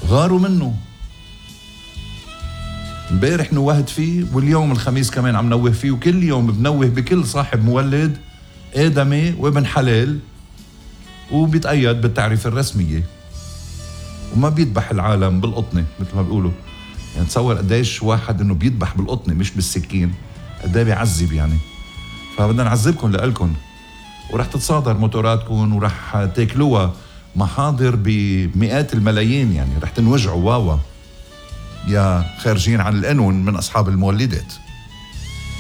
غاروا منه. امبارح نوهت فيه، واليوم الخميس كمان عم نوه فيه، وكل يوم بنوه بكل صاحب مولد آدمي وابن حلال وبيتأيد بالتعريف الرسمية، وما بيذبح العالم بالقطنة مثل ما بيقولوا. يعني تصور قديش واحد انه بيذبح بالقطنة مش بالسكين، قديه بيعذب يعني. فبدنا نعذبكم لقلكم، ورح تتصادر موتوراتكم ورح تاكلوها محاضر بمئات الملايين، يعني رح تنوجعوا واوا يا خارجين عن القانون من أصحاب المولدات.